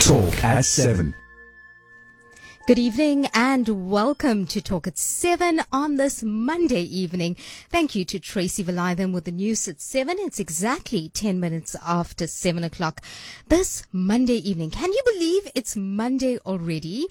Talk at 7. Good evening and welcome to Talk at 7 on this Monday evening. Thank you to Tracy Valaydham with the news at 7. It's exactly 10 minutes after 7 o'clock this Monday evening. Can you believe it's Monday already?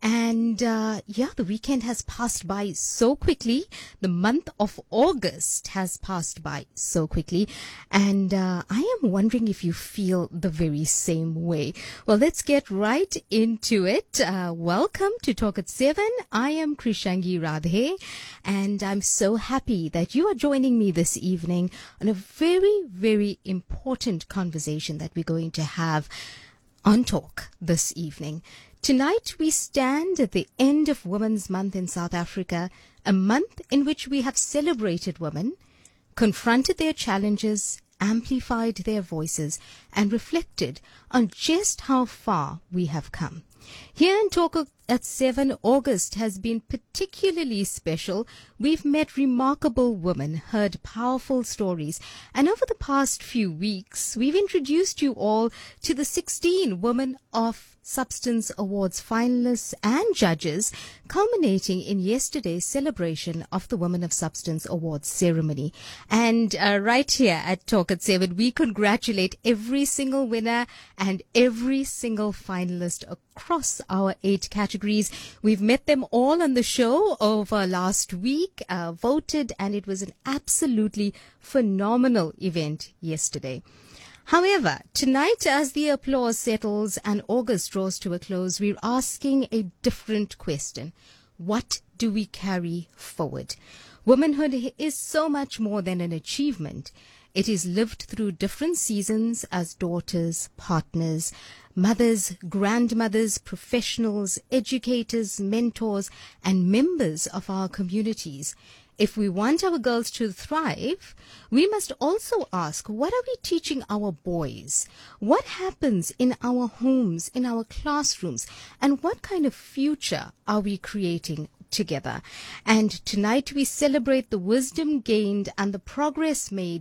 And the weekend has passed by so quickly. The month of August has passed by so quickly. And I am wondering if you feel the very same way. Well, let's get right into it. Welcome to Talk at 7. I am Krishangi Radhe, and I'm so happy that you are joining me this evening on a very, very important conversation that we're going to have on Talk this evening. Tonight, we stand at the end of Women's Month in South Africa, a month in which we have celebrated women, confronted their challenges, amplified their voices, and reflected on just how far we have come. Here in Talk at 7, August has been particularly special. We've met remarkable women, heard powerful stories, and over the past few weeks, we've introduced you all to the 16 Women of Substance Awards finalists and judges, culminating in yesterday's celebration of the Women of Substance Awards ceremony. And right here at Talk at 7, we congratulate every single winner and every single finalist across our 8 categories. We've met them all on the show over last week, voted, and it was an absolutely phenomenal event yesterday. However, tonight, as the applause settles and August draws to a close, we're asking a different question. What do we carry forward? Womanhood is so much more than an achievement. It is lived through different seasons as daughters, partners, mothers, grandmothers, professionals, educators, mentors, and members of our communities. If we want our girls to thrive, we must also ask, what are we teaching our boys? What happens in our homes, in our classrooms? And what kind of future are we creating together? And tonight we celebrate the wisdom gained and the progress made,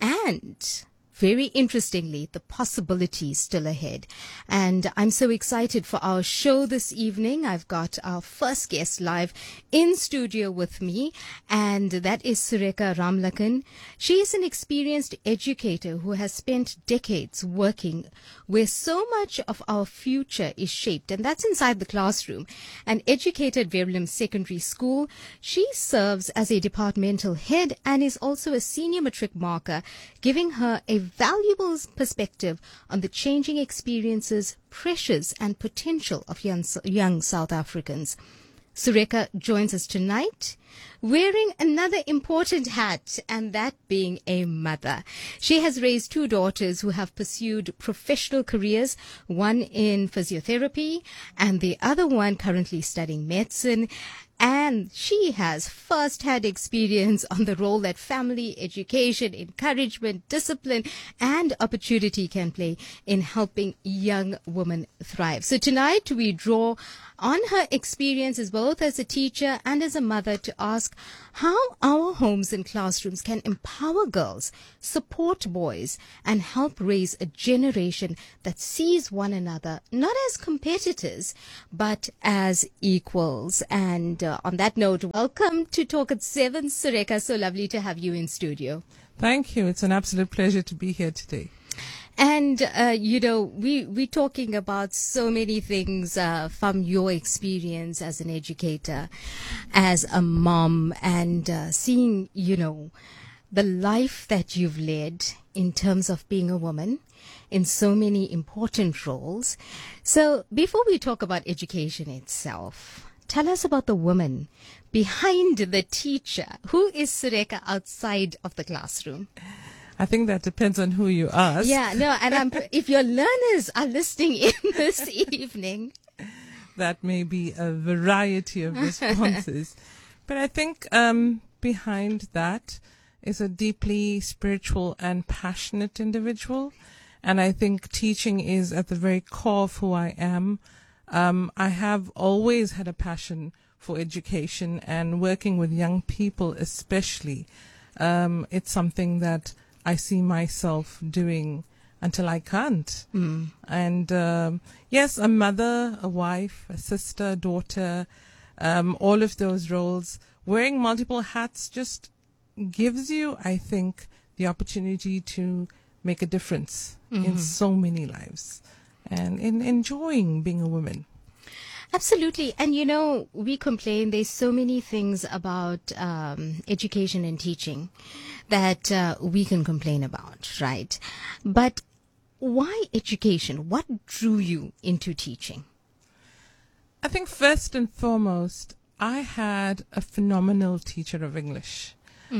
and very interestingly, the possibilities still ahead. And I'm so excited for our show this evening. I've got our first guest live in studio with me, and that is Sureka Ramlakan. She is an experienced educator who has spent decades working where so much of our future is shaped, and that's inside the classroom. An educator at Verulam Secondary School, she serves as a departmental head and is also a senior matric marker, giving her a valuable perspective on the changing experiences, pressures, and potential of young South Africans. Sureka joins us tonight wearing another important hat, and that being a mother. She has raised 2 daughters who have pursued professional careers, one in physiotherapy and the other one currently studying medicine. And she has first-hand experience on the role that family, education, encouragement, discipline, and opportunity can play in helping young women thrive. So tonight we draw on her experiences both as a teacher and as a mother to ask how our homes and classrooms can empower girls, support boys, and help raise a generation that sees one another not as competitors, but as equals. And on that note, welcome to Talk at 7, Sureka. So lovely to have you in studio. Thank you. It's an absolute pleasure to be here today. And, we're talking about so many things from your experience as an educator, as a mom, and seeing, the life that you've led in terms of being a woman in so many important roles. So before we talk about education itself, tell us about the woman behind the teacher. Who is Sureka outside of the classroom? I think that depends on who you ask. Yeah, no, and if your learners are listening in this evening, that may be a variety of responses. But I think behind that is a deeply spiritual and passionate individual. And I think teaching is at the very core of who I am. I have always had a passion for education and working with young people especially. It's something that I see myself doing until I can't. And yes, a mother, a wife, a sister, daughter, all of those roles. Wearing multiple hats just gives you, I think, the opportunity to make a difference in so many lives and in enjoying being a woman. Absolutely. And we complain there's so many things about education and teaching that we can complain about, right? But why education? What drew you into teaching? I think first and foremost, I had a phenomenal teacher of English.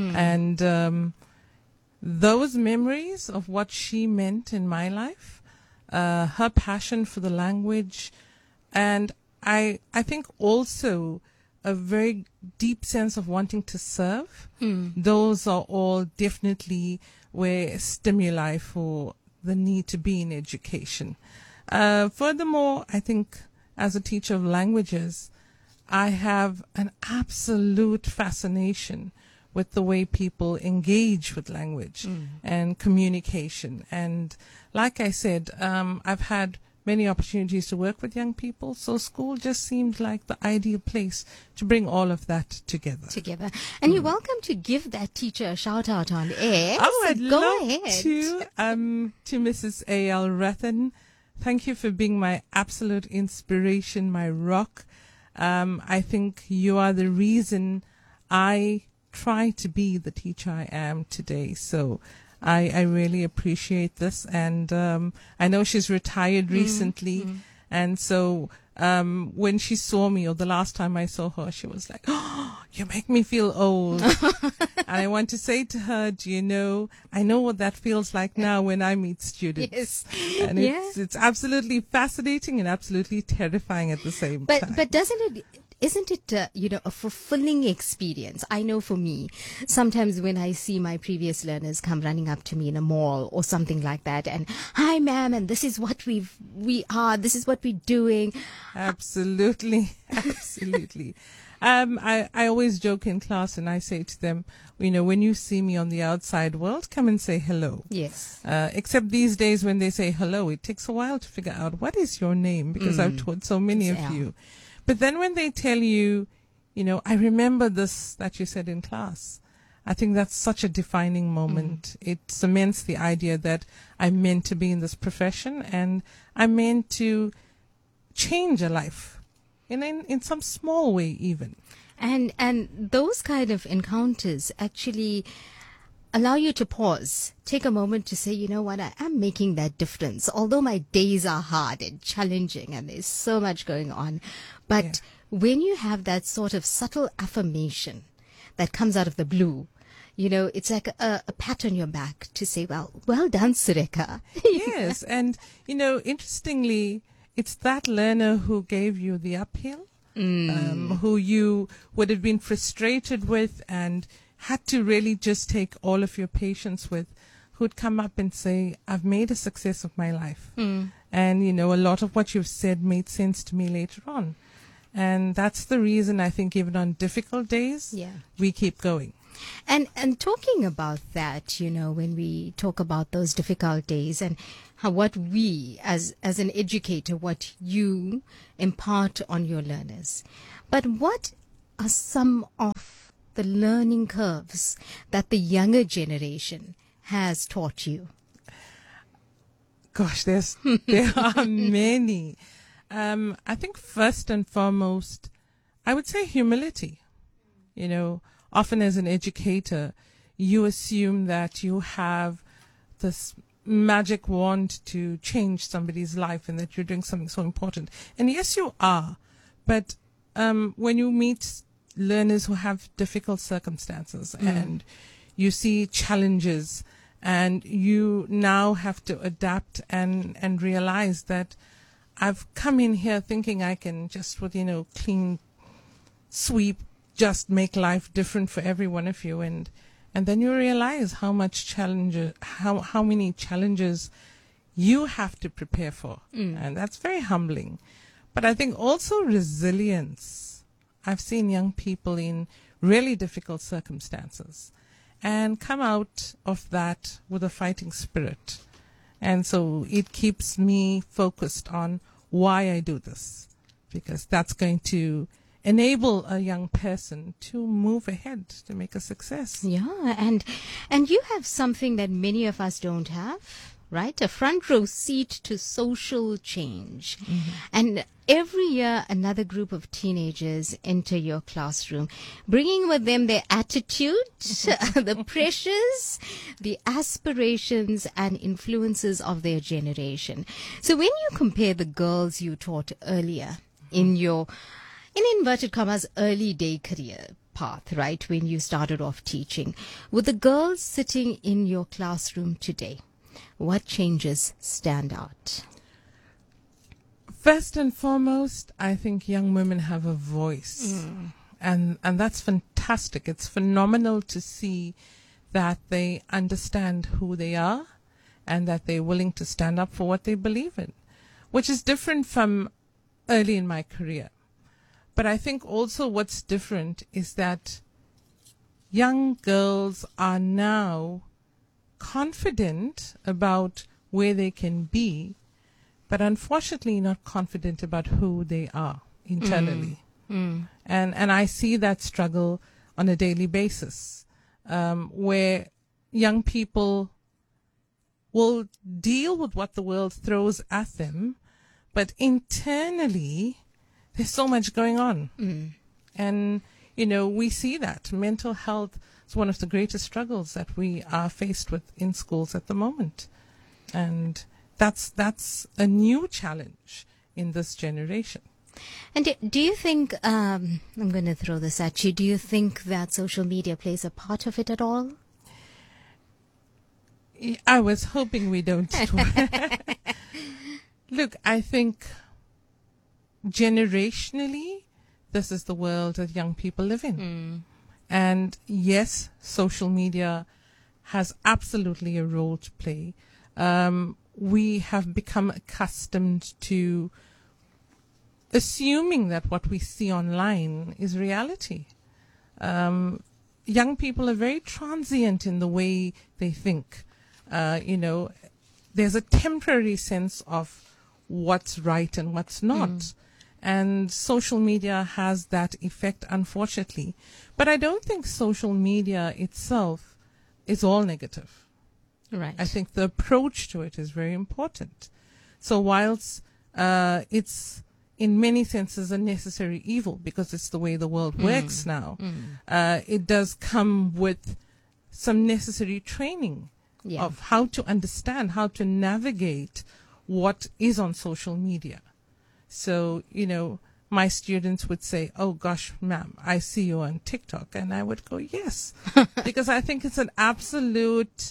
And those memories of what she meant in my life, her passion for the language, and I think also a very deep sense of wanting to serve. Those are all definitely were stimuli for the need to be in education. Furthermore, I think as a teacher of languages, I have an absolute fascination with the way people engage with language and communication. And like I said, I've had many opportunities to work with young people, so school just seemed like the ideal place to bring all of that together. And you're welcome to give that teacher a shout out on air. Oh, so I'd love to Mrs. A.L. Rathan. Thank you for being my absolute inspiration, my rock. I think you are the reason I try to be the teacher I am today. So I really appreciate this. And I know she's retired recently. And so when she saw me, or the last time I saw her, she was like, "Oh, you make me feel old." And I want to say to her, do you know, I know what that feels like now when I meet students. Yes. And it's absolutely fascinating and absolutely terrifying at the same time. But isn't it a fulfilling experience? I know for me, sometimes when I see my previous learners come running up to me in a mall or something like that, and "Hi, ma'am, and this is what we are, this is what we're doing." Absolutely. I always joke in class and I say to them, when you see me on the outside world, come and say hello. Yes. Except these days when they say hello, it takes a while to figure out what is your name, because I've taught so many of you. But then when they tell you, I remember this that you said in class, I think that's such a defining moment. It cements the idea that I'm meant to be in this profession and I'm meant to change a life in some small way even. And those kind of encounters actually allow you to pause, take a moment to say, you know what, I am making that difference. Although my days are hard and challenging and there's so much going on. But when you have that sort of subtle affirmation that comes out of the blue, it's like a pat on your back to say, well done, Sureka. Yes. And, interestingly, it's that learner who gave you the uphill, who you would have been frustrated with and had to really just take all of your patience with, who'd come up and say, I've made a success of my life. And, a lot of what you've said made sense to me later on. And that's the reason I think even on difficult days, we keep going. And talking about that, when we talk about those difficult days and how what we as an educator, what you impart on your learners. But what are some of the learning curves that the younger generation has taught you? Gosh, there are many. I think first and foremost, I would say humility. Often as an educator, you assume that you have this magic wand to change somebody's life and that you're doing something so important. And yes, you are. But when you meet learners who have difficult circumstances and you see challenges and you now have to adapt and realize that I've come in here thinking I can just with, clean sweep, just make life different for every one of you. And then you realize how many challenges you have to prepare for. And that's very humbling. But I think also resilience. I've seen young people in really difficult circumstances and come out of that with a fighting spirit And so it keeps me focused on why I do this, because that's going to enable a young person to move ahead, to make a success. Yeah, and you have something that many of us don't have, right? A front row seat to social change. And every year, another group of teenagers enter your classroom, bringing with them their attitude, the pressures, the aspirations and influences of their generation. So when you compare the girls you taught earlier in your, in inverted commas, early day career path, right, when you started off teaching, with the girls sitting in your classroom today, what changes stand out? First and foremost, I think young women have a voice. And that's fantastic. It's phenomenal to see that they understand who they are and that they're willing to stand up for what they believe in, which is different from early in my career. But I think also what's different is that young girls are now confident about where they can be, but unfortunately not confident about who they are internally. And I see that struggle on a daily basis, where young people will deal with what the world throws at them, but internally there's so much going on. And, you know, we see that mental health is one of the greatest struggles that we are faced with in schools at the moment. And that's a new challenge in this generation. And do you think, I'm going to throw this at you, do you think that social media plays a part of it at all? I was hoping we don't. Look, I think generationally, this is the world that young people live in. And yes, social media has absolutely a role to play. We have become accustomed to assuming that what we see online is reality. Young people are very transient in the way they think. You know, there's a temporary sense of what's right and what's not. And social media has that effect, unfortunately. But I don't think social media itself is all negative. Right. I think the approach to it is very important. So whilst it's in many senses a necessary evil, because it's the way the world works now, it does come with some necessary training of how to understand, how to navigate what is on social media. So, you know, my students would say, "Oh gosh, ma'am, I see you on TikTok." And I would go, "Yes," because I think it's an absolute,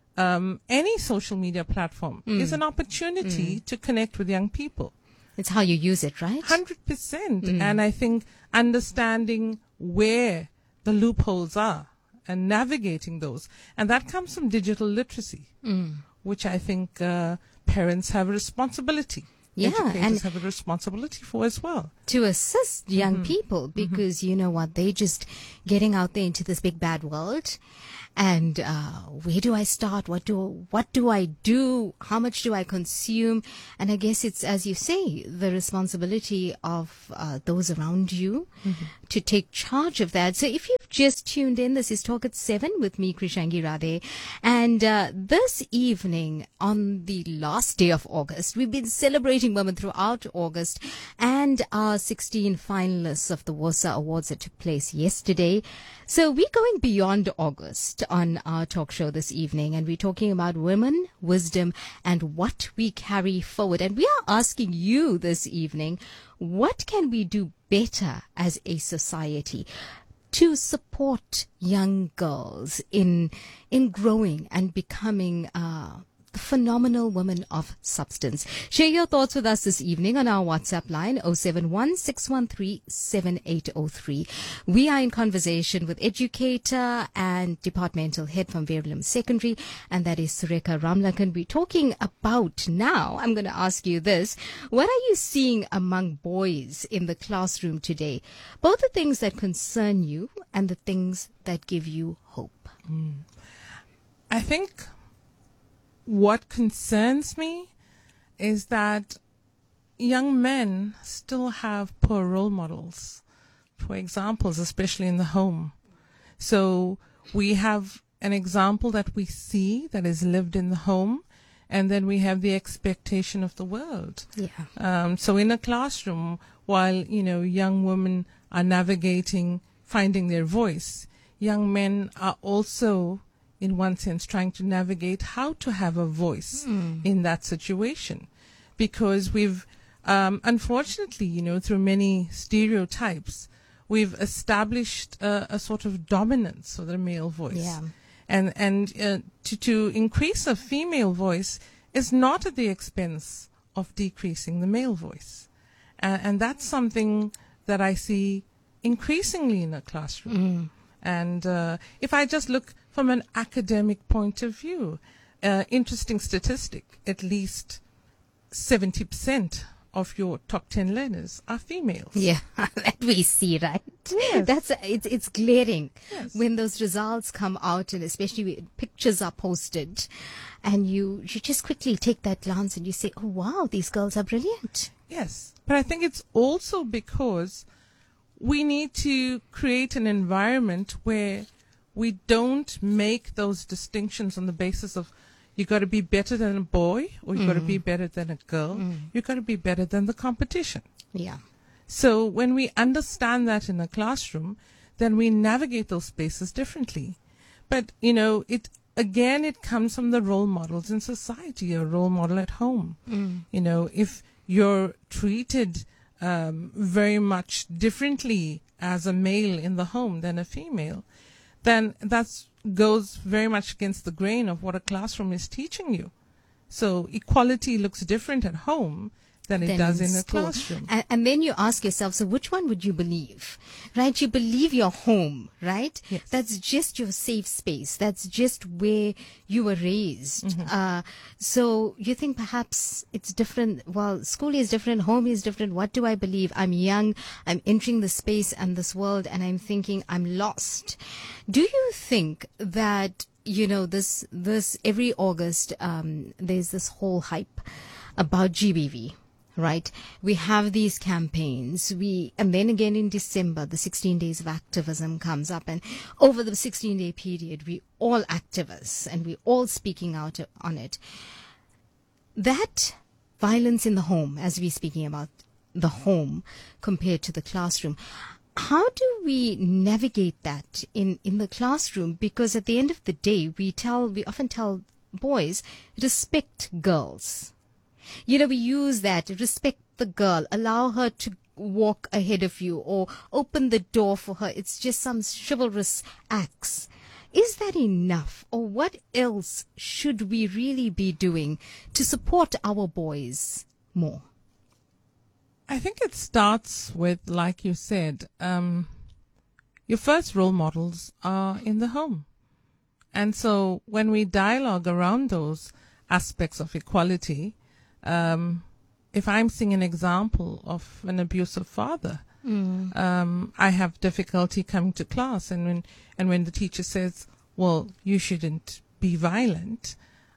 any social media platform is an opportunity to connect with young people. It's how you use it, right? 100%. And I think understanding where the loopholes are and navigating those. And that comes from digital literacy, which I think parents have a responsibility. Educators have a responsibility for as well. To assist young people, because you know what, they're just getting out there into this big bad world. And where do I start? What do I do? How much do I consume? And I guess it's, as you say, the responsibility of those around you to take charge of that. So if you've just tuned in, this is Talk at 7 with me, Krishangi Radhe. And this evening, on the last day of August, we've been celebrating women throughout August, and our 16 finalists of the WOSA Awards that took place yesterday. So we're going beyond August on our talk show this evening, and we're talking about women, wisdom, and what we carry forward. And we are asking you this evening, what can we do better as a society to support young girls in growing and becoming the phenomenal women of substance? Share your thoughts with us this evening on our WhatsApp line 071-613-7803. We are in conversation with educator and departmental head from Verulam Secondary, and that is Sureka Ramlakan. We're talking about now, I'm going to ask you this, what are you seeing among boys in the classroom today? Both the things that concern you and the things that give you hope. I think what concerns me is that young men still have poor role models, for examples, especially in the home. So we have an example that we see that is lived in the home, and then we have the expectation of the world. Yeah. So in a classroom, while, young women are navigating, finding their voice, young men are also, in one sense, trying to navigate how to have a voice in that situation. Because we've, unfortunately, through many stereotypes, we've established a sort of dominance of the male voice. Yeah. And to increase a female voice is not at the expense of decreasing the male voice. And that's something that I see increasingly in a classroom. And if I just look from an academic point of view, interesting statistic, at least 70% of your top 10 learners are females. Yeah, that we see, right? Yes. It's glaring Yes. when those results come out, and especially when pictures are posted, and you just quickly take that glance and you say, oh wow, these girls are brilliant. Yes, but I think it's also because we need to create an environment where we don't make those distinctions on the basis of you got to be better than a boy or you got to be better than a girl. You got to be better than the competition. Yeah. So when we understand that in a classroom, then we navigate those spaces differently. But, it comes from the role models in society, a role model at home. If you're treated very much differently as a male in the home than a female, then that goes very much against the grain of what a classroom is teaching you. So equality looks different at home than it does in a school. classroom. And then you ask yourself, so which one would you believe? Right? You believe your home, right? Yes. That's just your safe space. That's just where you were raised. So you think perhaps it's different. Well, school is different. Home is different. What do I believe? I'm young. I'm entering the space and this world, and I'm thinking I'm lost. Do you think that, this every August, there's this whole hype about GBV? Right? We have these campaigns. And then again in December, the 16 days of activism comes up. And over the 16-day period, we all activists and we all speaking out on it. That violence in the home, as we're speaking about the home compared to the classroom, how do we navigate that in the classroom? Because at the end of the day, we often tell boys, respect girls. We use that, respect the girl, allow her to walk ahead of you or open the door for her. It's just some chivalrous acts. Is that enough? Or what else should we really be doing to support our boys more? I think it starts with, like you said, your first role models are in the home. And so when we dialogue around those aspects of equality, if I'm seeing an example of an abusive father, I have difficulty coming to class, and when the teacher says, "Well, you shouldn't be violent,"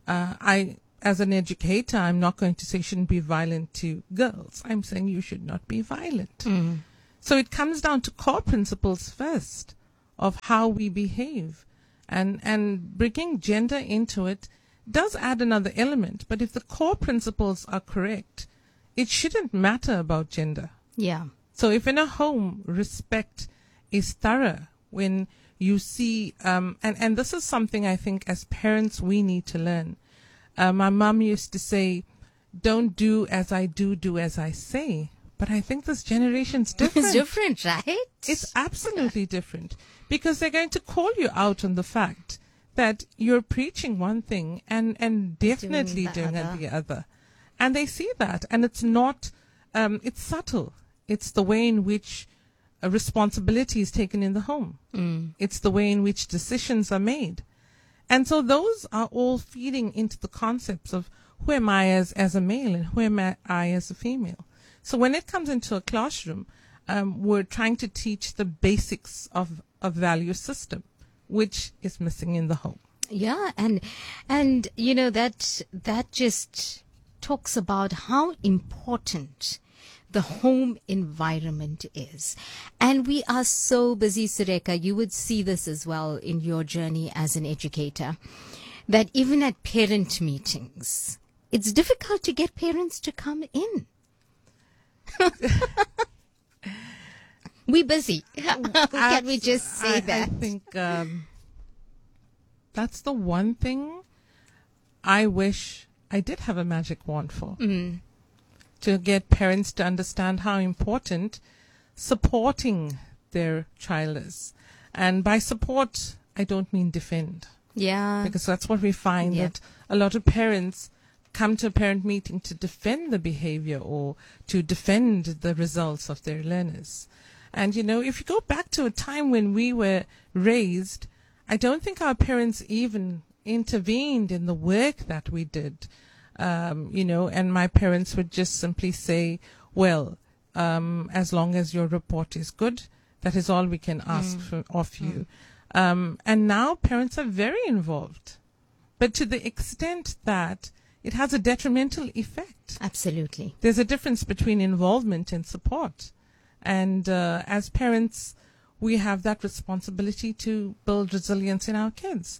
as an educator, I'm not going to say you shouldn't be violent to girls. I'm saying you should not be violent. So it comes down to core principles first of how we behave, and bringing gender into it does add another element, but if the core principles are correct, it shouldn't matter about gender. Yeah. So if in a home respect is thorough, when you see, and this is something I think as parents we need to learn. My mom used to say, don't do as I do, do as I say. But I think this generation's different. It's different, right? It's absolutely different, because they're going to call you out on the fact that you're preaching one thing and definitely doing the other. And they see that. And it's not, it's subtle. It's the way in which a responsibility is taken in the home. It's the way in which decisions are made. And so those are all feeding into the concepts of who am I as a male and who am I as a female. So when it comes into a classroom, we're trying to teach the basics of a value system, which is missing in the home. Yeah, and that just talks about how important the home environment is. And we are so busy, Sureka, you would see this as well in your journey as an educator, that even at parent meetings, it's difficult to get parents to come in. We're busy. Can we just say that? I think that's the one thing I wish I did have a magic wand for. To get parents to understand how important supporting their child is. And by support, I don't mean defend. Yeah. Because that's what we find, Yeah. that a lot of parents come to a parent meeting to defend the behavior or to defend the results of their learners. And, if you go back to a time when we were raised, I don't think our parents even intervened in the work that we did. And my parents would just simply say, well, as long as your report is good, that is all we can ask of you. And now parents are very involved, but to the extent that it has a detrimental effect. Absolutely. There's a difference between involvement and support. And as parents, we have that responsibility to build resilience in our kids.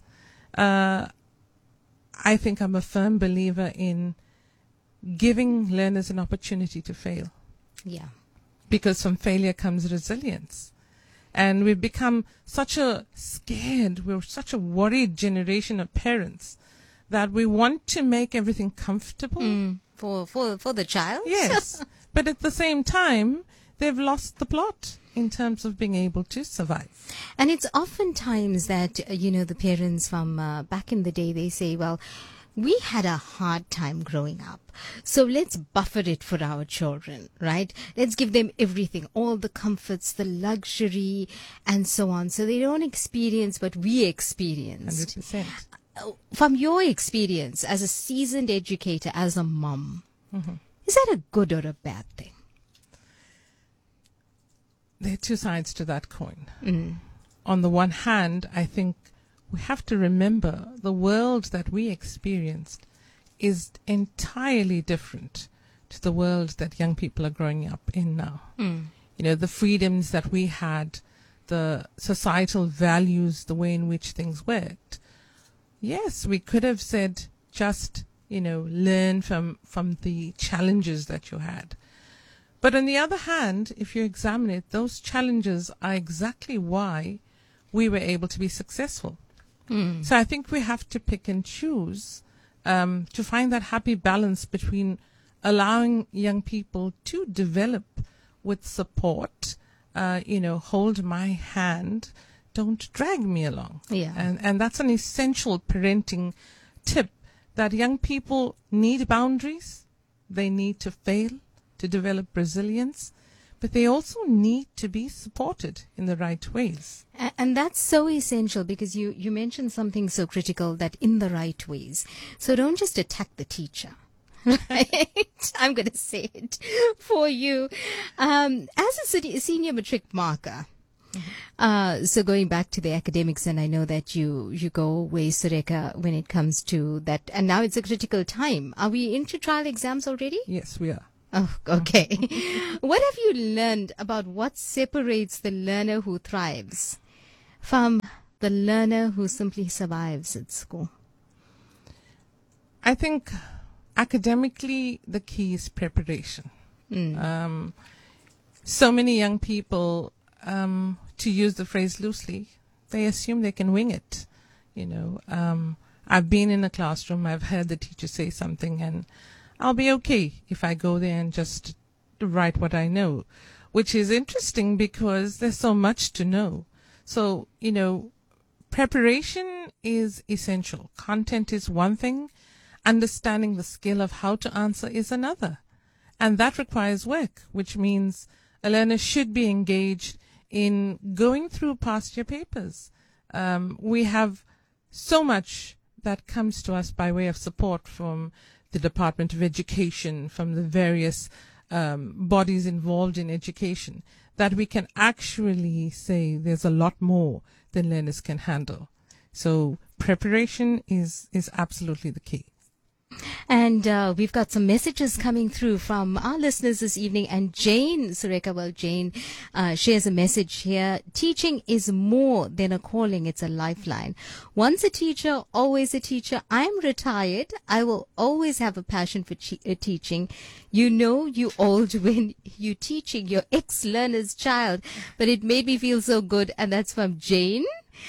I think I'm a firm believer in giving learners an opportunity to fail, Yeah. because from failure comes resilience. And we've become we're such a worried generation of parents that we want to make everything comfortable. For the child? Yes. But at the same time, they've lost the plot in terms of being able to survive. And it's oftentimes that, the parents from back in the day, they say, well, we had a hard time growing up, so let's buffer it for our children, right? Let's give them everything, all the comforts, the luxury, and so on, so they don't experience what we experienced. 100%. From your experience as a seasoned educator, as a mom, is that a good or a bad thing? There are two sides to that coin. On the one hand, I think we have to remember the world that we experienced is entirely different to the world that young people are growing up in now. The freedoms that we had, the societal values, the way in which things worked. Yes, we could have said just, learn from the challenges that you had. But on the other hand, if you examine it, those challenges are exactly why we were able to be successful. So I think we have to pick and choose to find that happy balance between allowing young people to develop with support, hold my hand, don't drag me along. Yeah. And that's an essential parenting tip, that young people need boundaries. They need to fail to develop resilience, but they also need to be supported in the right ways. And that's so essential, because you mentioned something so critical, that in the right ways. So don't just attack the teacher. Right? I'm going to say it for you. As a senior matric marker, so going back to the academics, and I know that you go way, Sureka, when it comes to that, and now it's a critical time. Are we into trial exams already? Yes, we are. Oh, okay. What have you learned about what separates the learner who thrives from the learner who simply survives at school? I think academically, the key is preparation. So many young people, to use the phrase loosely, they assume they can wing it. I've been in a classroom, I've heard the teacher say something, and I'll be okay if I go there and just write what I know, which is interesting because there's so much to know. So, preparation is essential. Content is one thing. Understanding the skill of how to answer is another. And that requires work, which means a learner should be engaged in going through past year papers. We have so much that comes to us by way of support from the Department of Education, from the various bodies involved in education, that we can actually say there's a lot more than learners can handle. So preparation is absolutely the key. And we've got some messages coming through from our listeners this evening. And Jane, Jane shares a message here. Teaching is more than a calling. It's a lifeline. Once a teacher, always a teacher. I'm retired. I will always have a passion for teaching. You know you old when you teaching your ex-learner's child. But it made me feel so good. And that's from Jane.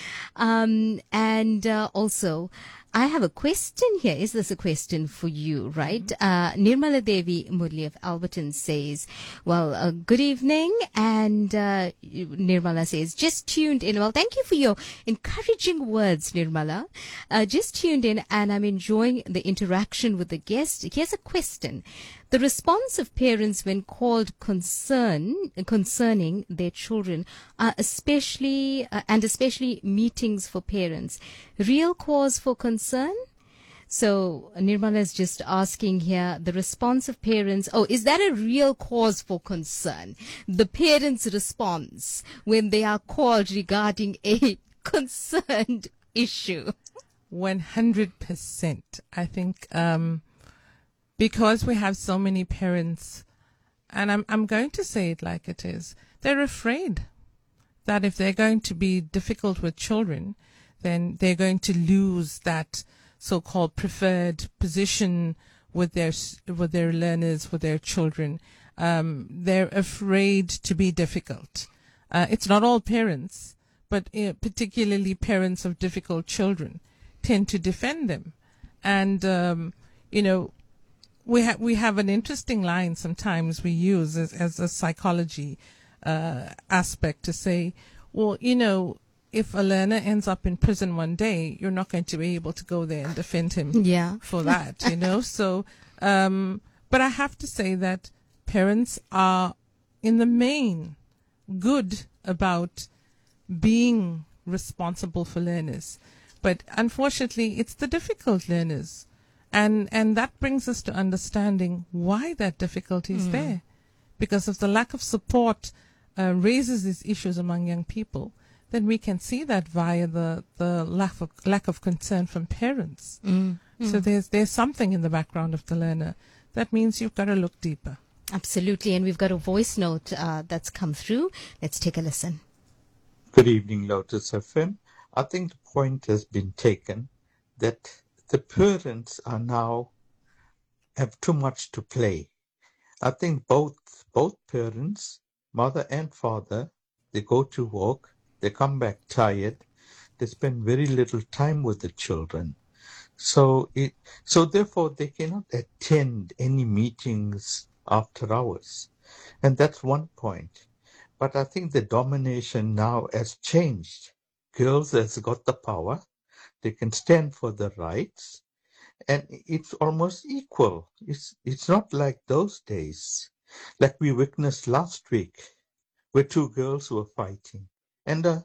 Also, I have a question here. Is this a question for you, right? Nirmala Devi Murli of Alberton says, well, good evening. And Nirmala says, just tuned in. Well, thank you for your encouraging words, Nirmala. Just tuned in and I'm enjoying the interaction with the guest. Here's a question. The response of parents when called concerning their children are especially meetings for parents. Real cause for concern? So Nirmala is just asking here, the response of parents, is that a real cause for concern? The parents' response when they are called regarding a concerned issue? 100%. I think, because we have so many parents, and I'm going to say it like it is, they're afraid that if they're going to be difficult with children, then they're going to lose that so-called preferred position with their learners, with their children. They're afraid to be difficult. It's not all parents, but particularly parents of difficult children tend to defend them. And, we have an interesting line sometimes we use as a psychology aspect to say, well, if a learner ends up in prison one day, you're not going to be able to go there and defend him for that, So, but I have to say that parents are, in the main, good about being responsible for learners. But unfortunately, it's the difficult learners. And that brings us to understanding why that difficulty is there. Because if the lack of support raises these issues among young people, then we can see that via the lack of concern from parents. So there's something in the background of the learner. That means you've got to look deeper. Absolutely. And we've got a voice note that's come through. Let's take a listen. Good evening, Lotus FM. I think the point has been taken that the parents are now have too much to play. I think both parents, mother and father, they go to work, they come back tired, they spend very little time with the children. So therefore they cannot attend any meetings after hours. And that's one point. But I think the domination now has changed. Girls has got the power. They can stand for the rights, and it's almost equal. It's not like those days, like we witnessed last week, where two girls were fighting, and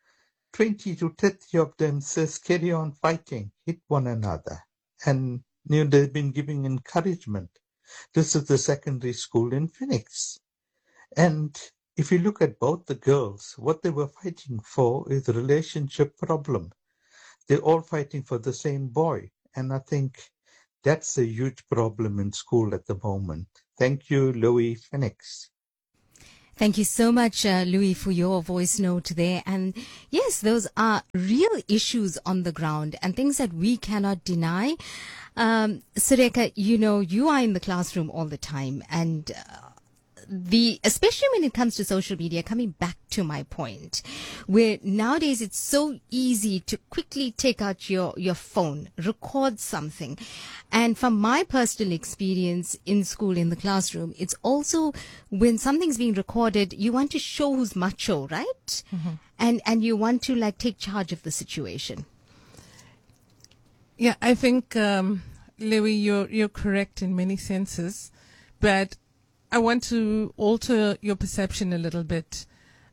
20 to 30 of them says, carry on fighting, hit one another, and they've been giving encouragement. This is the secondary school in Phoenix, and if you look at both the girls, what they were fighting for is a relationship problem. They're all fighting for the same boy. And I think that's a huge problem in school at the moment. Thank you, Louis Phoenix. Thank you so much, Louis, for your voice note there. And yes, those are real issues on the ground and things that we cannot deny. Sureka, you are in the classroom all the time, and especially when it comes to social media, coming back to my point, where nowadays it's so easy to quickly take out your phone, record something. And from my personal experience in school, in the classroom, it's also when something's being recorded, you want to show who's macho, right? And you want to take charge of the situation. Yeah, I think, Louis, you're correct in many senses, but I want to alter your perception a little bit.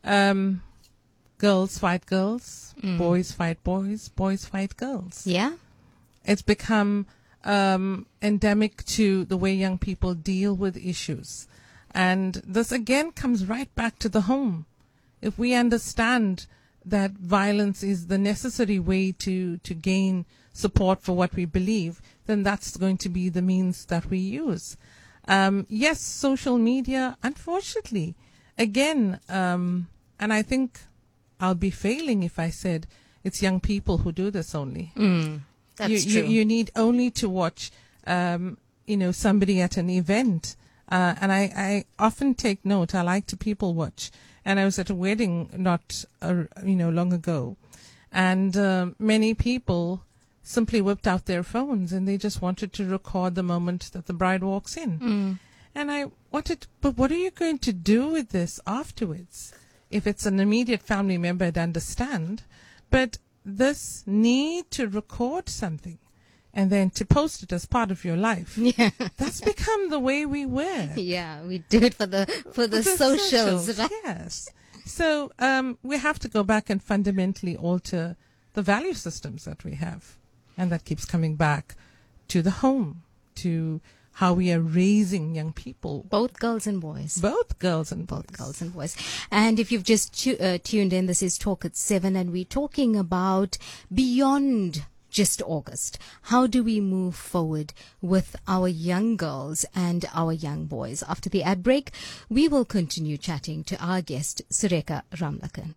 Girls fight girls, boys fight boys, boys fight girls. Yeah. It's become endemic to the way young people deal with issues. And this again comes right back to the home. If we understand that violence is the necessary way to gain support for what we believe, then that's going to be the means that we use. Yes, social media, unfortunately, again, and I think I'll be failing if I said it's young people who do this only. That's true. You need only to watch, somebody at an event. And I often take note. I like to people watch. And I was at a wedding not, long ago. And many people simply whipped out their phones and they just wanted to record the moment that the bride walks in. And I wanted, but what are you going to do with this afterwards? If it's an immediate family member, I'd understand. But this need to record something and then to post it as part of your life. Yeah. That's become the way we work. Yeah, we do it for the socials, right? Yes. So we have to go back and fundamentally alter the value systems that we have. And that keeps coming back to the home, to how we are raising young people. Both girls and boys. Both girls and boys. Both girls and boys. And if you've just tuned in, this is Talk at 7, and we're talking about beyond just August. How do we move forward with our young girls and our young boys? After the ad break, we will continue chatting to our guest, Sureka Ramlakan.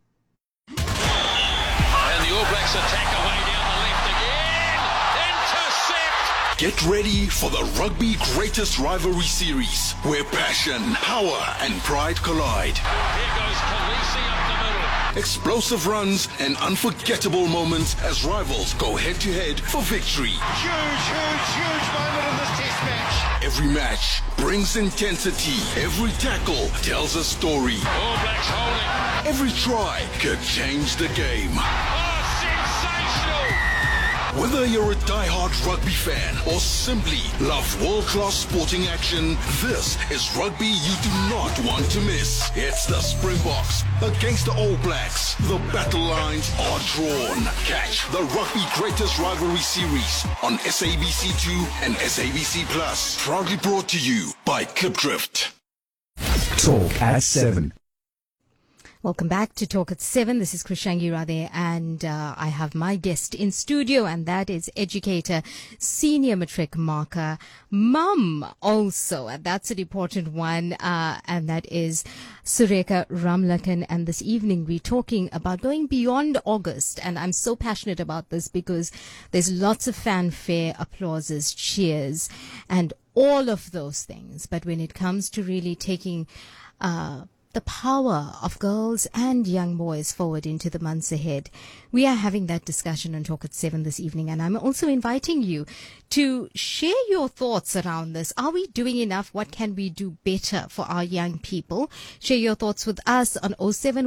And the All Blacks attack away down the left again. Intercept! Get ready for the Rugby Greatest Rivalry Series, where passion, power and pride collide. Here goes Khaleesi up the middle. Explosive runs and unforgettable moments as rivals go head-to-head for victory. Huge moment in this test match. Every match brings intensity. Every tackle tells a story. All Blacks holding. Every try could change the game. Oh, sensational! Whether you're a die-hard rugby fan or simply love world-class sporting action, this is rugby you do not want to miss. It's the Springboks against the All Blacks. The battle lines are drawn. Catch the Rugby Greatest Rivalry Series on SABC2 and SABC Plus. Proudly brought to you by Klipdrift. Talk at 7. Welcome back to Talk at 7. This is Krishangi Radhe, and I have my guest in studio, and that is educator, senior matric marker, mum also, and that's an important one, and that is Sureka Ramlakan. And this evening we're talking about going beyond August, and I'm so passionate about this because there's lots of fanfare, applauses, cheers, and all of those things. But when it comes to really taking the power of girls and young boys forward into the months ahead, we are having that discussion on Talk at 7 this evening. And I'm also inviting you to share your thoughts around this. Are we doing enough? What can we do better for our young people? Share your thoughts with us on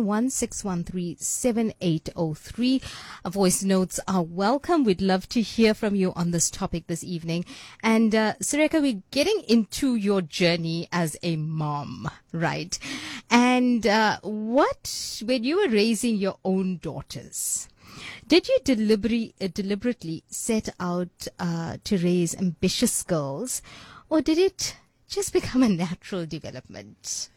071-613-7803. Voice notes are welcome. We'd love to hear from you on this topic this evening. And Sureka, we're getting into your journey as a mom, right? And when you were raising your own daughters, did you deliberately set out to raise ambitious girls, or did it just become a natural development?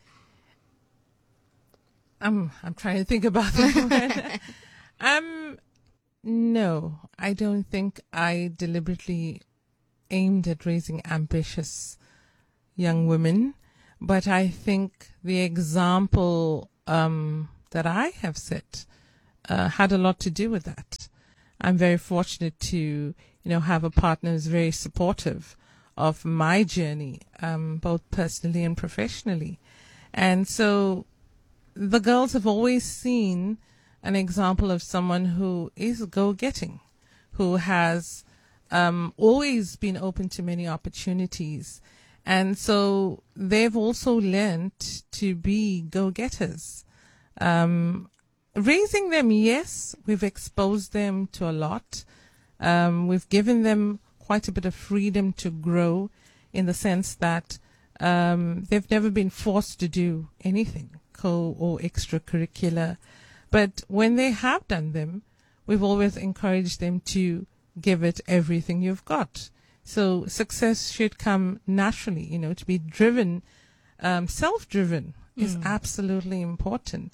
I'm trying to think about that one. No, I don't think I deliberately aimed at raising ambitious young women. But I think the example that I have set had a lot to do with that. I'm very fortunate to, have a partner who's very supportive of my journey, both personally and professionally. And so the girls have always seen an example of someone who is go-getting, who has always been open to many opportunities. And so they've also learned to be go-getters. Raising them, yes, we've exposed them to a lot. We've given them quite a bit of freedom to grow in the sense that they've never been forced to do anything co or extracurricular. But when they have done them, we've always encouraged them to give it everything you've got. So success should come naturally, to be driven, self-driven is absolutely important.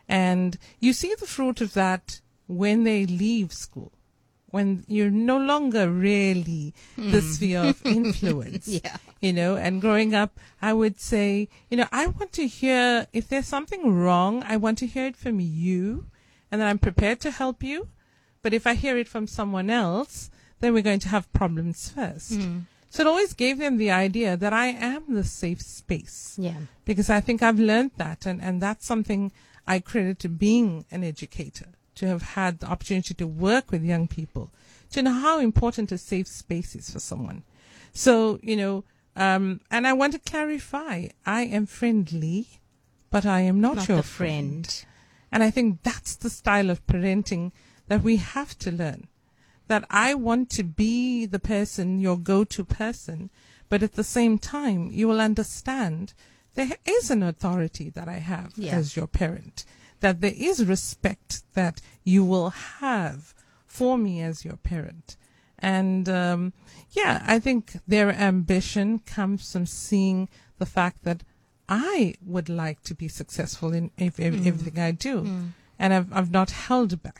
And you see the fruit of that when they leave school, when you're no longer really the sphere of influence. Yeah. You know, and growing up, I would say, you know, I want to hear, if there's something wrong, I want to hear it from you, and then I'm prepared to help you. But if I hear it from someone else, then we're going to have problems first. So it always gave them the idea that I am the safe space. Yeah. Because I think I've learned that, and that's something I credit to being an educator, to have had the opportunity to work with young people, to know how important a safe space is for someone. So, you know, and I want to clarify, I am friendly, but I am not your the friend. And I think that's the style of parenting that we have to learn. That I want to be the person, your go-to person, but at the same time, you will understand there is an authority that I have as your parent, that there is respect that you will have for me as your parent. And I think their ambition comes from seeing the fact that I would like to be successful in everything I do. And I've not held back.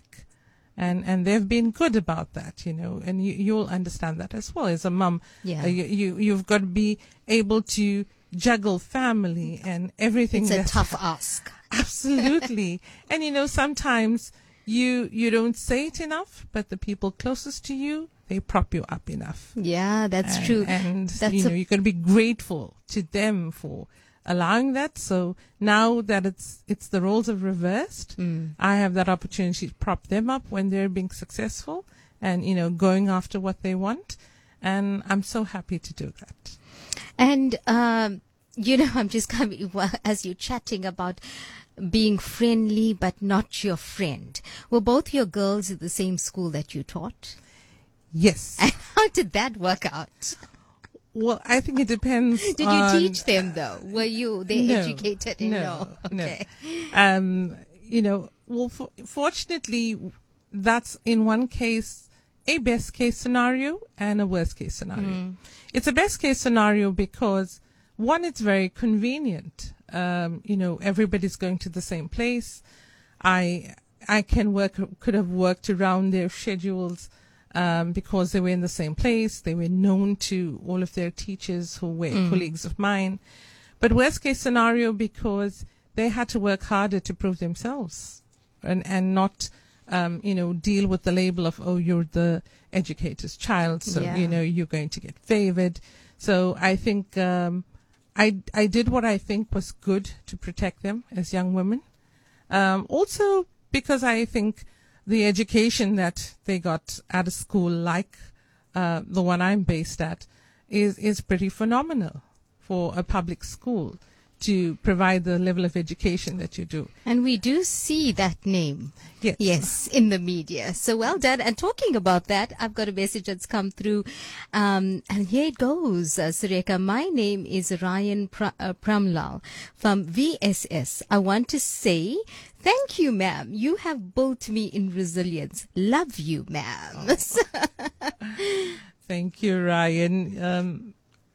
And they've been good about that, you know, and you'll understand that as well. As a mum, you've got to be able to juggle family and everything. It's a tough ask. Absolutely. And, you know, sometimes you don't say it enough, but the people closest to you, they prop you up enough. Yeah, that's true. And, you know, you've got to be grateful to them for allowing that. So now that it's the roles have reversed, I have that opportunity to prop them up when they're being successful and, you know, going after what they want. And I'm so happy to do that. And, you know, I'm just coming, as you're chatting about being friendly but not your friend. Were both your girls at the same school that you taught? Yes. And how did that work out? Well, I think it depends. Did you teach them though? Were they educated? No. Okay. You know, well, fortunately, that's in one case a best case scenario and a worst case scenario. It's a best case scenario because one, it's very convenient. You know, everybody's going to the same place. I could have worked around their schedules. Because they were in the same place, they were known to all of their teachers who were colleagues of mine. But worst case scenario, because they had to work harder to prove themselves and not, you know, deal with the label of, oh, you're the educator's child, so, you know, you're going to get favored. So I think, I did what I think was good to protect them as young women. Also because I think the education that they got at a school like the one I'm based at is pretty phenomenal for a public school to provide the level of education that you do. And we do see that name. Yes, in the media. So well done. And talking about that, I've got a message that's come through. And here it goes, Sureka. My name is Ryan Pramlal from VSS. I want to say thank you, ma'am. You have built me in resilience. Love you, ma'am. Thank you, Ryan.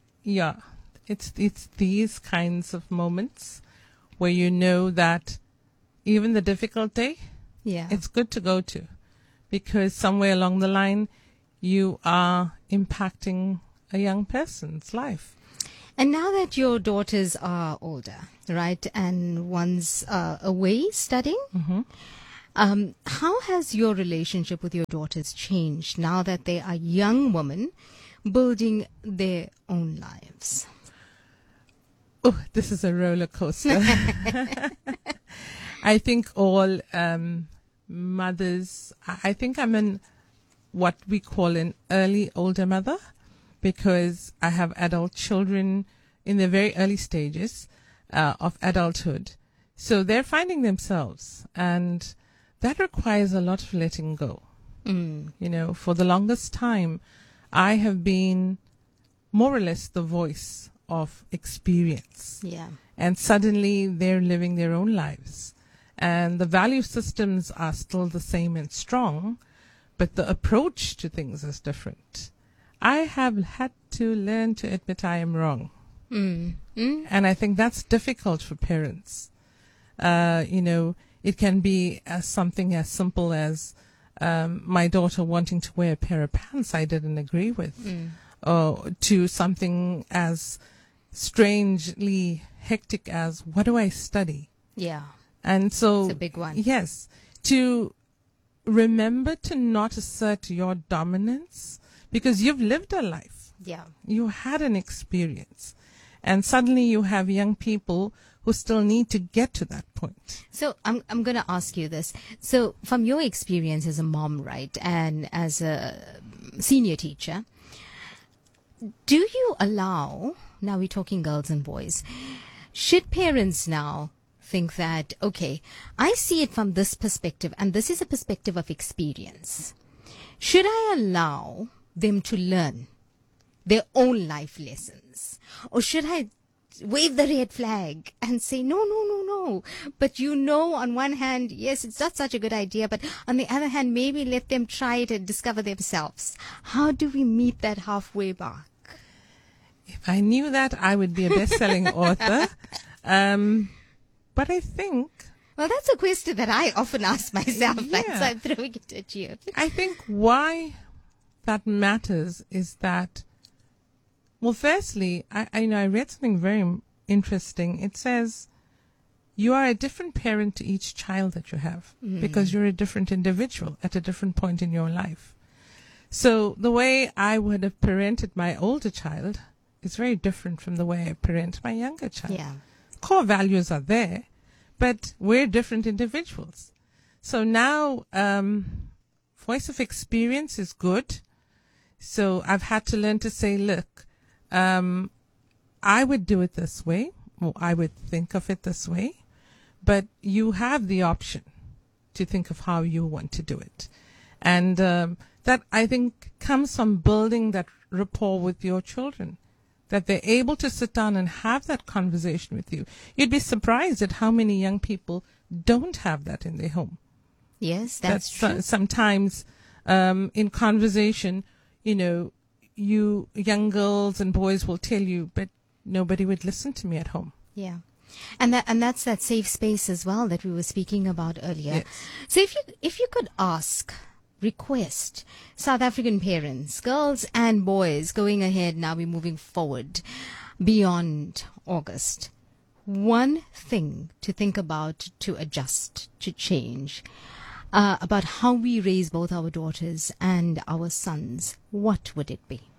It's these kinds of moments where you know that even the difficult day, it's good to go to, because somewhere along the line you are impacting a young person's life. And now that your daughters are older, right, and one's away studying, how has your relationship with your daughters changed now that they are young women building their own lives? Oh, this is a roller coaster. I think all mothers, I think I'm what we call an early older mother, because I have adult children in the very early stages of adulthood. So they're finding themselves, and that requires a lot of letting go. You know, for the longest time, I have been more or less the voice of experience. And suddenly they're living their own lives. And the value systems are still the same and strong, but the approach to things is different. I have had to learn to admit I am wrong. And I think that's difficult for parents. You know, It can be something as simple as my daughter wanting to wear a pair of pants I didn't agree with, to something as strangely hectic as, what do I study? Yeah. And so, It's a big one. yes, to remember to not assert your dominance, because you've lived a life. Yeah. You had an experience. And suddenly you have young people who still need to get to that point. So I'm going to ask you this. So from your experience as a mom, right, and as a senior teacher, do you allow, now we're talking girls and boys, should parents now think that, okay, I see it from this perspective, and this is a perspective of experience. Should I allow them to learn their own life lessons? Or should I wave the red flag and say, no. But on one hand, yes, it's not such a good idea, but on the other hand, maybe let them try it and discover themselves. How do we meet that halfway mark? If I knew that, I would be a best-selling author. But I think... Well, that's a question that I often ask myself, right? Yeah. So I'm throwing it at you. I think why that matters is that, well, firstly, I read something very interesting. It says you are a different parent to each child that you have because you're a different individual at a different point in your life. So the way I would have parented my older child is very different from the way I parent my younger child. Yeah. Core values are there, but we're different individuals. So now, voice of experience is good. So I've had to learn to say, look, I would do it this way, or I would think of it this way, but you have the option to think of how you want to do it. And that, I think, comes from building that rapport with your children, that they're able to sit down and have that conversation with you. You'd be surprised at how many young people don't have that in their home. Yes, that's true. Sometimes in conversation, you young girls and boys will tell you, but nobody would listen to me at home. Yeah. And that's that safe space as well that we were speaking about earlier. Yes. So if you could request South African parents, girls and boys, going ahead now, we're moving forward beyond August, one thing to think about, to adjust, to change, about how we raise both our daughters and our sons, what would it be?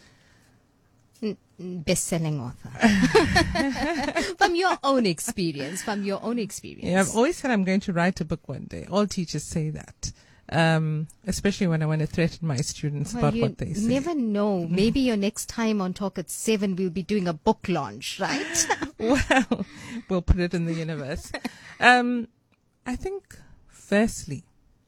Best-selling author. From your own experience. Yeah, I've always said I'm going to write a book one day. All teachers say that. Especially when I want to threaten my students about what they say. You never know. Maybe your next time on Talk at 7, we'll be doing a book launch, right? Well, we'll put it in the universe. I think, firstly,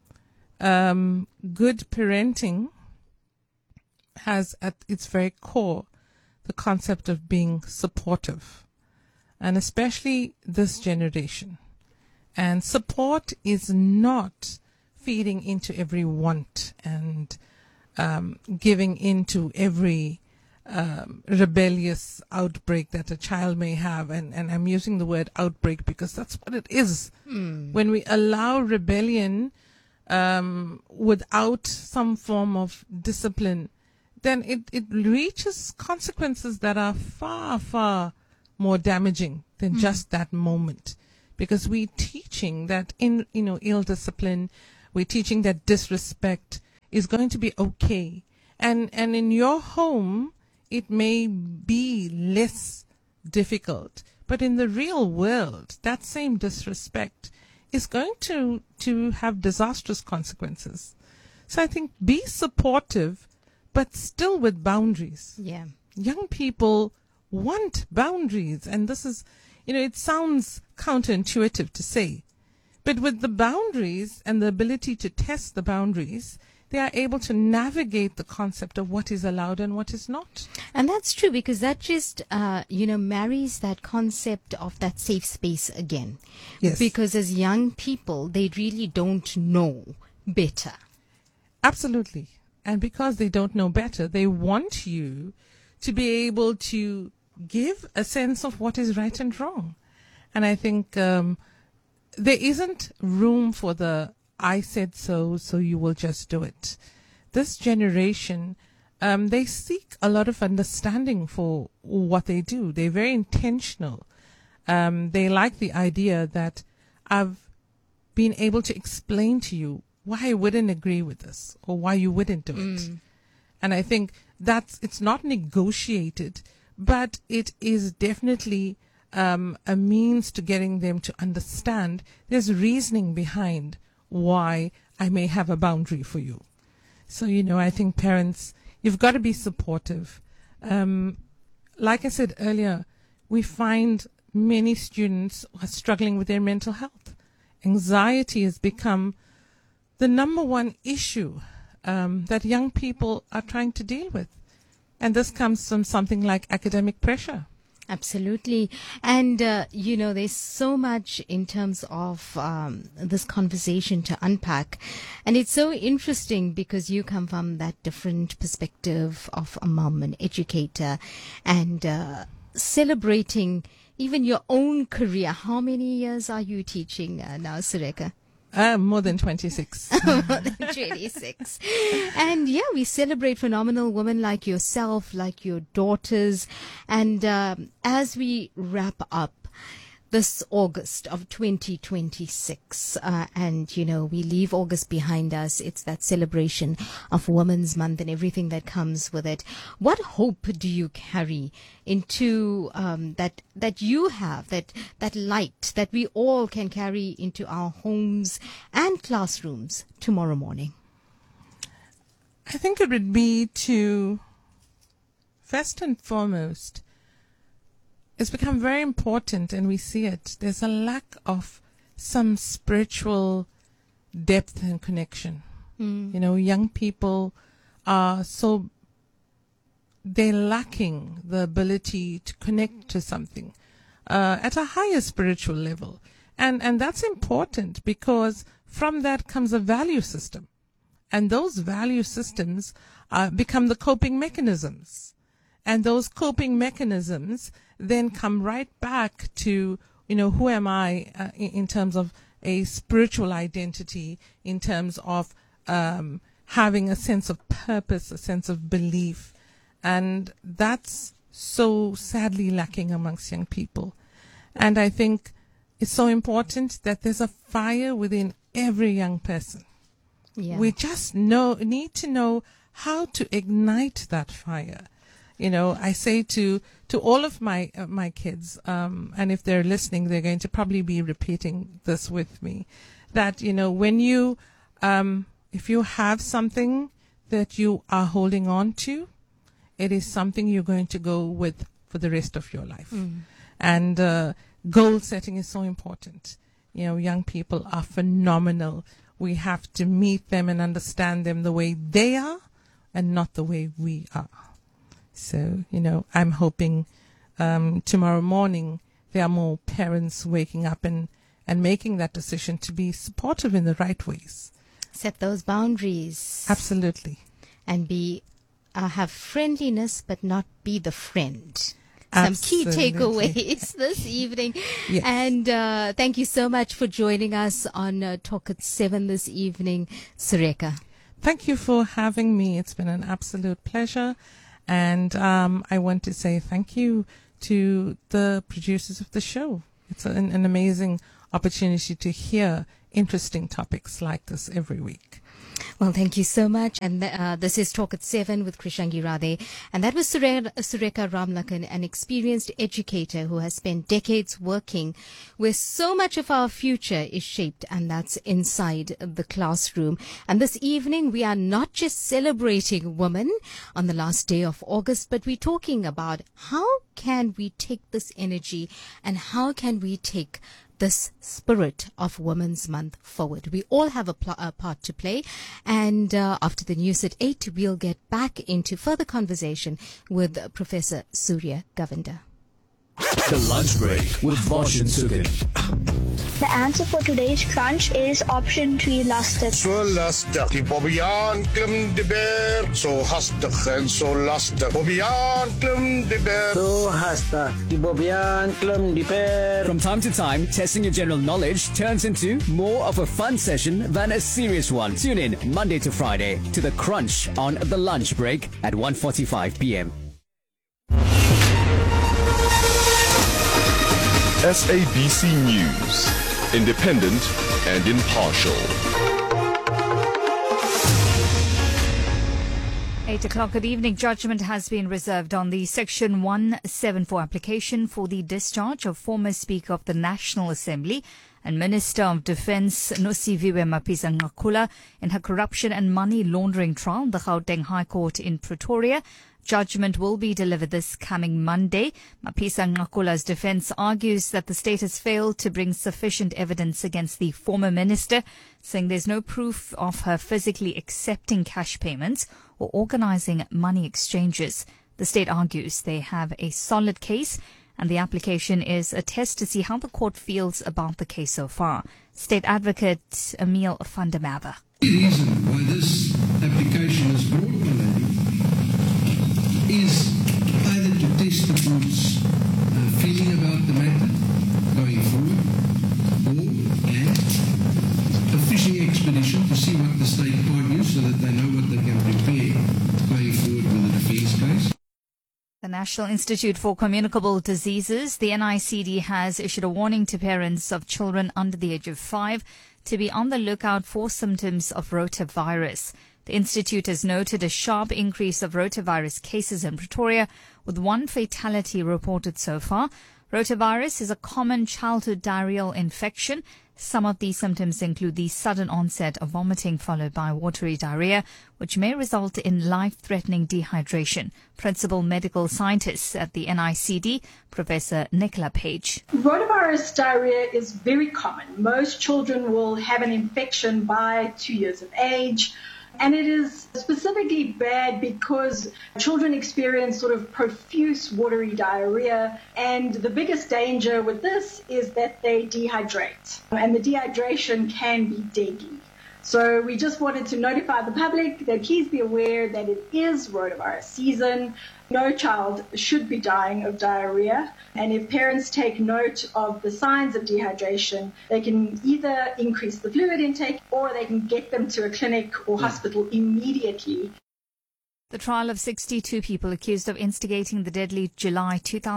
good parenting has at its very core the concept of being supportive, and especially this generation. And support is not feeding into every want and giving into every rebellious outbreak that a child may have. And I'm using the word outbreak because that's what it is. When we allow rebellion without some form of discipline, then it reaches consequences that are far, far more damaging than just that moment. Because we're teaching that in, ill discipline, we're teaching that disrespect is going to be okay. And in your home, it may be less difficult. But in the real world, that same disrespect is going to have disastrous consequences. So I think be supportive, but still with boundaries. Yeah. Young people want boundaries. And this is, it sounds counterintuitive to say. But with the boundaries and the ability to test the boundaries, they are able to navigate the concept of what is allowed and what is not. And that's true, because that just, marries that concept of that safe space again. Yes. Because as young people, they really don't know better. Absolutely. And because they don't know better, they want you to be able to give a sense of what is right and wrong. And I think there isn't room for the I said so you will just do it. This generation, they seek a lot of understanding for what they do. They're very intentional. They like the idea that I've been able to explain to you why I wouldn't agree with this or why you wouldn't do it. And I think it's not negotiated, but it is definitely a means to getting them to understand there's reasoning behind why I may have a boundary for you. So, I think parents, you've got to be supportive. Like I said earlier, we find many students are struggling with their mental health. Anxiety has become the number one issue that young people are trying to deal with. And this comes from something like academic pressure. Absolutely. And, there's so much in terms of this conversation to unpack. And it's so interesting because you come from that different perspective of a mom, an educator, and celebrating even your own career. How many years are you teaching now, Sureka? More than 26. More than 26. And we celebrate phenomenal women like yourself, like your daughters. And as we wrap up this August of 2026, and, we leave August behind us, it's that celebration of Women's Month and everything that comes with it. What hope do you carry into that you have, that light that we all can carry into our homes and classrooms tomorrow morning? I think it would be to, first and foremost, it's become very important, and we see it. There's a lack of some spiritual depth and connection. Young people are they're lacking the ability to connect to something at a higher spiritual level. And that's important because from that comes a value system. And those value systems become the coping mechanisms. And those coping mechanisms then come right back to, who am I in terms of a spiritual identity, in terms of having a sense of purpose, a sense of belief. And that's so sadly lacking amongst young people. And I think it's so important that there's a fire within every young person. Yeah. We just need to know how to ignite that fire. I say to all of my kids, and if they're listening, they're going to probably be repeating this with me, that, when you, if you have something that you are holding on to, it is something you're going to go with for the rest of your life. And goal setting is so important. Young people are phenomenal. We have to meet them and understand them the way they are and not the way we are. So, I'm hoping tomorrow morning there are more parents waking up and making that decision to be supportive in the right ways. Set those boundaries. Absolutely. And have friendliness, but not be the friend. Absolutely. Some key takeaways this evening. Yes. And thank you so much for joining us on Talk at 7 this evening, Sureka. Thank you for having me. It's been an absolute pleasure. And I want to say thank you to the producers of the show. It's an amazing opportunity to hear interesting topics like this every week. Well, thank you so much. And this is Talk at 7 with Krishangi Radhe. And that was Sureka Ramlakan, an experienced educator who has spent decades working where so much of our future is shaped, and that's inside the classroom. And this evening, we are not just celebrating women on the last day of August, but we're talking about how can we take this energy and how can we take this spirit of Women's Month forward. We all have a part to play. And after the news at 8, we'll get back into further conversation with Professor Surya Govender. The Lunch Break with Vosh and Sugan. The answer for today's crunch is option 3, lastig. So lastig. Die Bobbejaan klim die berg. So hastig en so lastig. Bobbejaan klim die berg. So hastig. Die Bobbejaan klim die berg. From time to time, testing your general knowledge turns into more of a fun session than a serious one. Tune in Monday to Friday to The Crunch on The Lunch Break at 1:45 p.m. SABC News. Independent and impartial. 8 o'clock, good evening. Judgment has been reserved on the Section 174 application for the discharge of former Speaker of the National Assembly and Minister of Defence Nosiviwe Mapisa-Nqakula in her corruption and money laundering trial, the Gauteng High Court in Pretoria. Judgment will be delivered this coming Monday. Mapisa-Nqakula's defence argues that the state has failed to bring sufficient evidence against the former minister, saying there's no proof of her physically accepting cash payments or organising money exchanges. The state argues they have a solid case, and the application is a test to see how the court feels about the case so far. State Advocate Emile van der Merwe. The reason why this application is brought, my lady, is either to test the court's feeling about the matter going forward, or a fishing expedition to see what the state argues so that they know what they can prepare going forward with the defence case. The National Institute for Communicable Diseases, the NICD, has issued a warning to parents of children under the age of 5 to be on the lookout for symptoms of rotavirus. The Institute has noted a sharp increase of rotavirus cases in Pretoria, with 1 fatality reported so far. Rotavirus is a common childhood diarrheal infection. Some of these symptoms include the sudden onset of vomiting followed by watery diarrhea, which may result in life-threatening dehydration. Principal medical scientist at the NICD, Professor Nicola Page. Rotavirus diarrhea is very common. Most children will have an infection by 2 years of age. And it is specifically bad because children experience sort of profuse watery diarrhea. And the biggest danger with this is that they dehydrate. And the dehydration can be deadly. So we just wanted to notify the public that please be aware that it is rotavirus season. No child should be dying of diarrhea. And if parents take note of the signs of dehydration, they can either increase the fluid intake or they can get them to a clinic or hospital immediately. The trial of 62 people accused of instigating the deadly July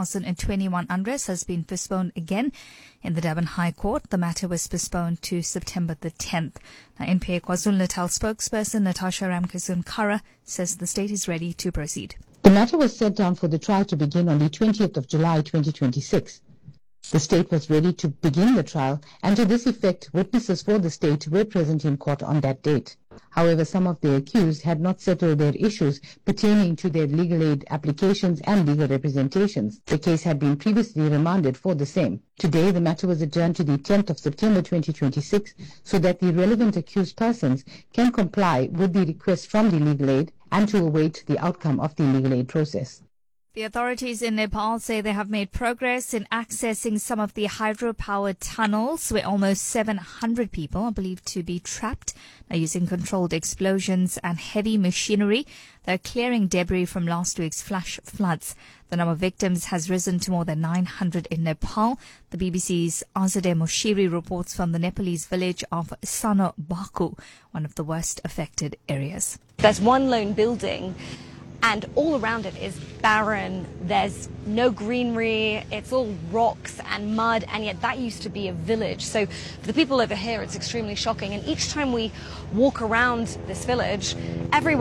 2021 unrest has been postponed again in the Durban High Court. The matter was postponed to September the 10th. Now, NPA KwaZulu-Natal spokesperson Natasha Ramkazun-Kara says the state is ready to proceed. The matter was set down for the trial to begin on the 20th of July 2026. The state was ready to begin the trial, and to this effect, witnesses for the state were present in court on that date. However, some of the accused had not settled their issues pertaining to their legal aid applications and legal representations. The case had been previously remanded for the same. Today, the matter was adjourned to the 10th of September 2026 so that the relevant accused persons can comply with the request from the legal aid and to await the outcome of the legal aid process. The authorities in Nepal say they have made progress in accessing some of the hydropower tunnels where almost 700 people are believed to be trapped. Now, using controlled explosions and heavy machinery, they're clearing debris from last week's flash floods. The number of victims has risen to more than 900 in Nepal. The BBC's Azadeh Moshiri reports from the Nepalese village of Sano Baku, one of the worst affected areas. There's one lone building, and all around it is barren. There's no greenery. It's all rocks and mud, and yet that used to be a village. So for the people over here, it's extremely shocking. And each time we walk around this village, everyone